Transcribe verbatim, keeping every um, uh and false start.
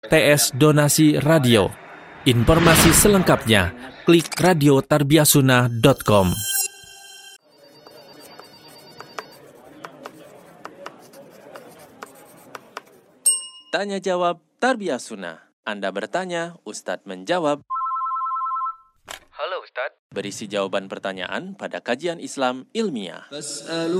T S Donasi Radio. Informasi selengkapnya, klik radio tarbiyahsunnah dot com. Tanya jawab Tarbiyah Sunnah. Anda bertanya, Ustadz menjawab. Halo Ustadz. Berisi jawaban pertanyaan pada kajian Islam ilmiah.